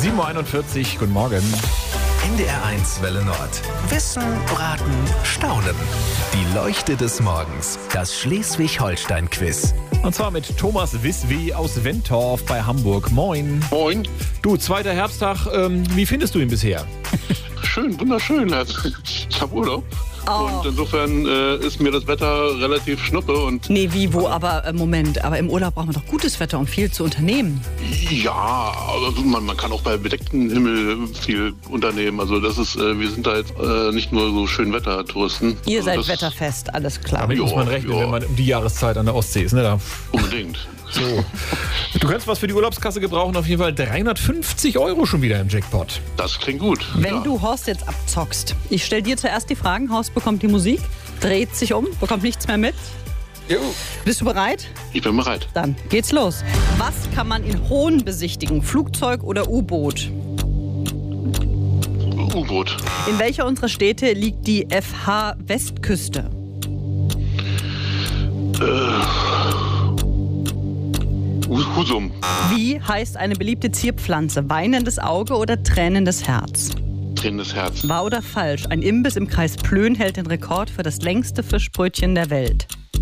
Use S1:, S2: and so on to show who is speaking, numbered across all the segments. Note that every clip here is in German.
S1: 7.41 Uhr, guten Morgen.
S2: NDR1 Welle Nord. Wissen, Raten, Staunen. Die Leuchte des Morgens. Das Schleswig-Holstein-Quiz.
S1: Und zwar mit Thomas Wiswi aus Wentorf bei Hamburg. Moin.
S3: Moin.
S1: Du, zweiter Herbsttag, wie findest du ihn bisher?
S3: Schön, wunderschön. Ich habe Urlaub. Und insofern ist mir das Wetter relativ schnuppe. Und
S4: Nee, wie, wo, aber Moment, aber im Urlaub braucht man doch gutes Wetter, um viel zu unternehmen.
S3: ja, also man kann auch bei bedecktem Himmel viel unternehmen. Also das ist, wir sind da jetzt nicht nur so Schönwetter-Touristen.
S4: Ihr
S3: Also
S4: seid
S3: das
S4: wetterfest, alles klar.
S1: Damit muss man rechnen, wenn man um die Jahreszeit an der Ostsee ist. Ne? Da.
S3: Unbedingt.
S1: So. Du kannst was für die Urlaubskasse gebrauchen, auf jeden Fall 350 € schon wieder im Jackpot.
S3: Das klingt gut.
S4: Wenn du Horst jetzt abzockst, ich stelle dir zuerst die Fragen, Horst bekommt die Musik, dreht sich um, bekommt nichts mehr mit.
S3: Jo.
S4: Bist du bereit?
S3: Ich bin bereit.
S4: Dann geht's los. Was kann man in Hohn besichtigen? Flugzeug oder U-Boot?
S3: U-Boot.
S4: In welcher unserer Städte liegt die FH Westküste?
S3: Husum.
S4: Wie heißt eine beliebte Zierpflanze? Weinendes Auge oder tränendes Herz?
S3: Tränendes Herz.
S4: Wahr oder falsch? Ein Imbiss im Kreis Plön hält den Rekord für das längste Fischbrötchen der Welt.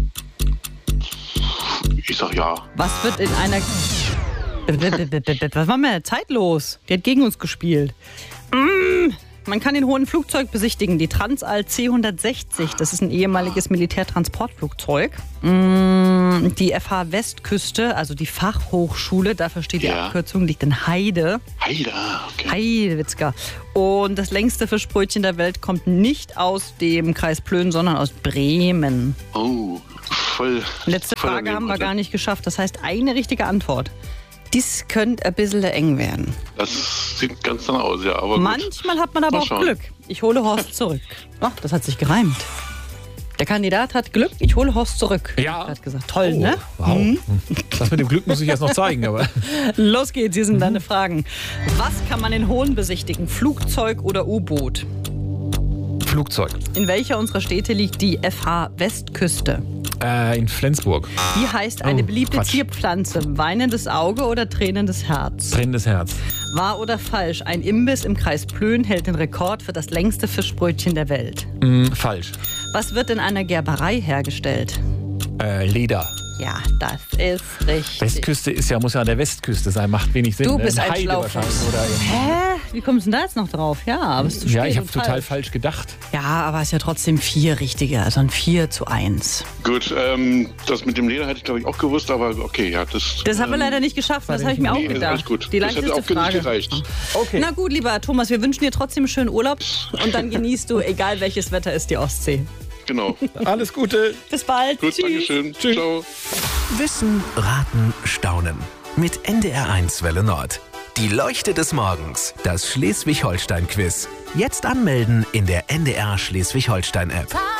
S3: Ich sag ja.
S4: Was wird in einer... Was war mit der Zeit los? Die hat gegen uns gespielt. Man kann den hohen Flugzeug besichtigen. Die Transall C-160, das ist ein ehemaliges Militärtransportflugzeug. Die FH Westküste, also die Fachhochschule, dafür steht die
S3: Ja.
S4: Abkürzung, liegt in Heide.
S3: Heide, okay.
S4: Heidewitzka. Und das längste Fischbrötchen der Welt kommt nicht aus dem Kreis Plön, sondern aus Bremen.
S3: Oh, voll.
S4: Letzte
S3: voll
S4: Frage
S3: daneben,
S4: haben wir
S3: oder?
S4: gar nicht geschafft. Das heißt, eine richtige Antwort. Dies könnte ein bisschen eng werden.
S3: Das sieht ganz danach aus, ja. Aber gut.
S4: Manchmal hat man aber
S3: Mal
S4: auch
S3: schauen.
S4: Glück. Ich hole Horst zurück. Ach, das hat sich gereimt. Der Kandidat hat Glück, ich hole Horst zurück.
S1: Ja.
S4: Er hat gesagt, toll,
S1: Oh,
S4: ne?
S1: Wow. Das mit dem Glück muss ich erst noch zeigen, aber...
S4: Los geht's, hier sind deine Fragen. Was kann man in Hohn besichtigen? Flugzeug oder U-Boot?
S1: Flugzeug.
S4: In welcher unserer Städte liegt die FH Westküste?
S1: In Flensburg.
S4: Wie heißt eine beliebte
S1: Quatsch.
S4: Zierpflanze? Weinendes Auge oder tränendes Herz?
S1: Tränendes Herz.
S4: Wahr oder falsch? Ein Imbiss im Kreis Plön hält den Rekord für das längste Fischbrötchen der Welt.
S1: Falsch.
S4: Was wird in einer Gerberei hergestellt?
S1: Leder.
S4: Ja, das ist richtig.
S1: Westküste muss ja an der Westküste sein, macht wenig Sinn.
S4: Du
S1: ne?
S4: bist
S1: In
S4: ein
S1: Heide
S4: Schlaufuß.
S1: wahrscheinlich. Oder
S4: Hä? Wie kommst du denn da jetzt noch drauf? Ja, aber es ist zu spät.
S1: ja, ich habe
S4: und
S1: total falsch gedacht.
S4: Ja, aber es ist ja trotzdem 4 richtige, also ein 4:1.
S3: Gut, das mit dem Leder hätte ich glaube ich auch gewusst, aber okay, ja, das...
S4: Das haben wir leider nicht geschafft, das habe ich mir auch
S3: nee,
S4: gedacht.
S3: alles gut.
S4: Die
S3: Das hätte
S4: leichteste
S3: auch nicht
S4: Frage.
S3: gereicht.
S1: Okay.
S4: Na gut, lieber Thomas, wir wünschen dir trotzdem einen schönen Urlaub und dann genießt du, egal welches Wetter ist, die Ostsee.
S3: Genau.
S1: Alles Gute.
S4: Bis bald.
S3: Gut,
S4: Tschüss.
S3: Dankeschön. Ciao.
S2: Wissen, Raten, Staunen. Mit NDR1 Welle Nord. Die Leuchte des Morgens. Das Schleswig-Holstein-Quiz. Jetzt anmelden in der NDR Schleswig-Holstein-App.